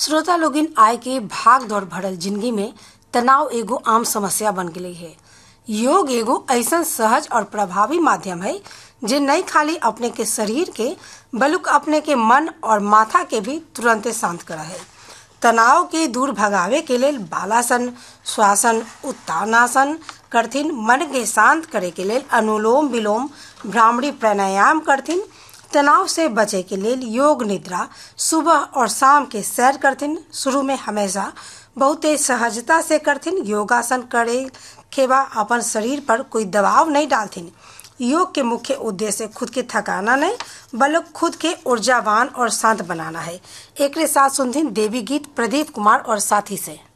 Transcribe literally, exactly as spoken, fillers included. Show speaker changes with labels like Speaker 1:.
Speaker 1: श्रोता लोगिन आय के भाग दौड़ भरल जिंदगी में तनाव एगो आम समस्या बन गई है। योग एगो ऐसा सहज और प्रभावी माध्यम है जे नहीं खाली अपने के शरीर के बल्कि अपने के मन और माथा के भी तुरंत शांत करा है। तनाव के दूर भगावे के लिए बालासन, श्वासन, उत्तानासन करथिन। मन के शांत करे के लिए अनुलोम विलोम, भ्रामरी प्राणायाम करथिन। तनाव से बचे के लिए योग निद्रा, सुबह और शाम के सैर करथिन। शुरू में हमेशा बहुत सहजता से करथिन। योगासन करे के बा अपन शरीर पर कोई दबाव नहीं डालथिन। योग के मुख्य उद्देश्य खुद के थकाना नहीं बल्कि खुद के ऊर्जावान और शांत बनाना है। एक साथ सुनथिन देवी गीत प्रदीप कुमार और साथी से।